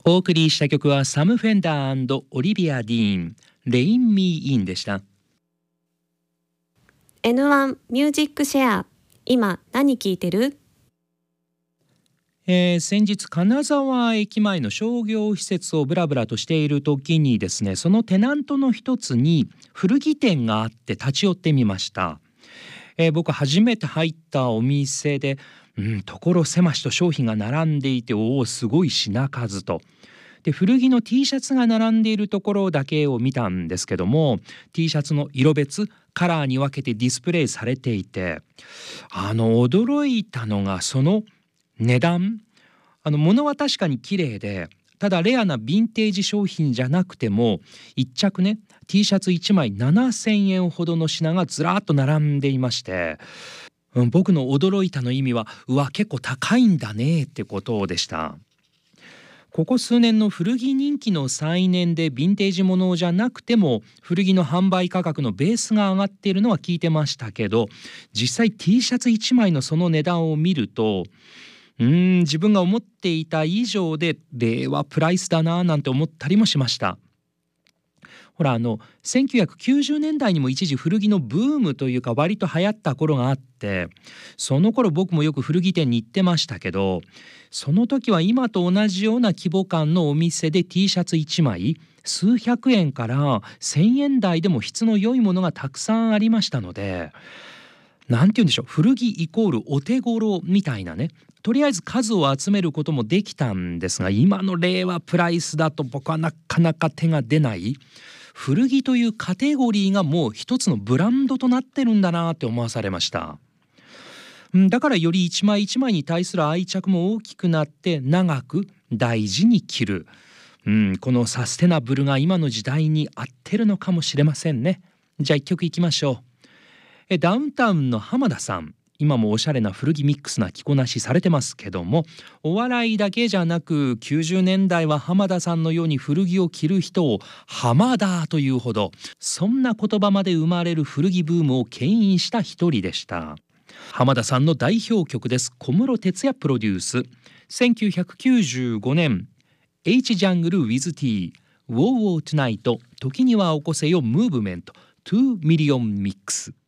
お送りした曲はサム・フェンダー&オリビア・ディーン、レイン・ミー・インでした。 N1 ミュージックシェア、今何聞いてる？ 先日金沢駅前の商業施設をブラブラとしている時にですね、そのテナントの一つに古着店があって立ち寄ってみました。僕初めて入ったお店で、所狭しと商品が並んでいて、おおすごい品数と。で古着の T シャツが並んでいるところだけを見たんですけども、 T シャツの色別カラーに分けてディスプレイされていて、驚いたのがその値段。物は確かに綺麗で、ただレアなヴィンテージ商品じゃなくても1着ね T シャツ1枚7,000円ほどの品がずらっと並んでいまして、僕の驚いたの意味は、うわ結構高いんだねってことでした。ここ数年の古着人気の再燃で、ヴィンテージものじゃなくても古着の販売価格のベースが上がっているのは聞いてましたけど、実際 T シャツ1枚のその値段を見ると、自分が思っていた以上で令和プライスだななんて思ったりもしました。ほら1990年代にも一時古着のブームというか割と流行った頃があって、その頃僕もよく古着店に行ってましたけど、その時は今と同じような規模感のお店で T シャツ1枚数百円から1,000円台でも質の良いものがたくさんありましたので、なんて言うんでしょう、古着イコールお手頃みたいなね、とりあえず数を集めることもできたんですが、今の令和プライスだと僕はなかなか手が出ない。古着というカテゴリーがもう一つのブランドとなってるんだなって思わされました。だからより一枚一枚に対する愛着も大きくなって、長く大事に着る、このサステナブルが今の時代に合ってるのかもしれませんね。じゃあ一曲いきましょう。ダウンタウンの浜田さん、今もおしゃれな古着ミックスな着こなしされてますけども、お笑いだけじゃなく90年代は浜田さんのように古着を着る人を浜田というほど、そんな言葉まで生まれる古着ブームを牽引した一人でした。浜田さんの代表曲です。小室哲哉プロデュース、1995年 H ジャングル with T Wow Wow Tonight 時には起こせよムーブメント2ミリオンミックス。